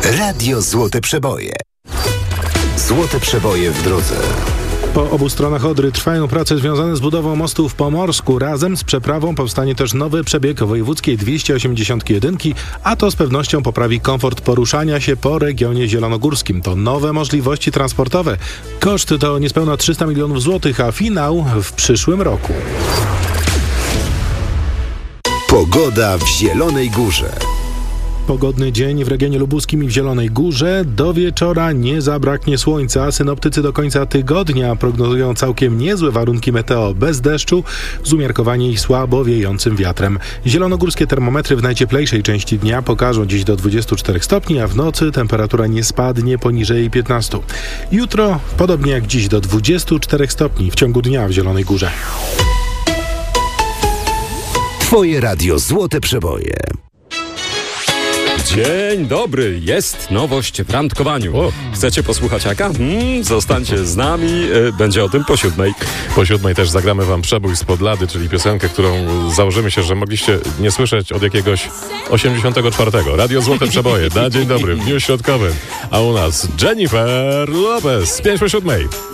Radio Złote Przeboje. Złote Przeboje w drodze. Po obu stronach Odry trwają prace związane z budową mostu w Pomorsku. Razem z przeprawą powstanie też nowy przebieg wojewódzkiej 281, a to z pewnością poprawi komfort poruszania się po regionie zielonogórskim. To nowe możliwości transportowe. Koszt to niespełna 300 milionów złotych, a finał w przyszłym roku. Pogoda w Zielonej Górze. Pogodny dzień w regionie lubuskim i w Zielonej Górze. Do wieczora nie zabraknie słońca. Synoptycy do końca tygodnia prognozują całkiem niezłe warunki meteo bez deszczu, z umiarkowanie i słabo wiejącym wiatrem. Zielonogórskie termometry w najcieplejszej części dnia pokażą dziś do 24 stopni, a w nocy temperatura nie spadnie poniżej 15. Jutro podobnie jak dziś do 24 stopni w ciągu dnia w Zielonej Górze. Twoje radio Złote Przeboje. Dzień dobry, jest nowość w randkowaniu. Chcecie posłuchać jaka? Zostańcie z nami, będzie o tym po 7:00. Po 7:00 też zagramy wam Przebój z Podlady, czyli piosenkę, którą założymy się, że mogliście nie słyszeć od jakiegoś 84. Radio Złote Przeboje na dzień dobry w dniu środkowym. A u nas Jennifer Lopez, 5 po 7:00.